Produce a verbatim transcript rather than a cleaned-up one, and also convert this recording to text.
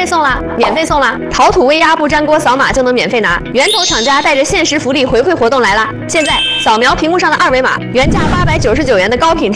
送啦，免费送啦！陶土微压不粘锅，扫码就能免费拿。源头厂家带着限时福利回馈活动来啦！现在扫描屏幕上的二维码，原价八百九十九元的高品质。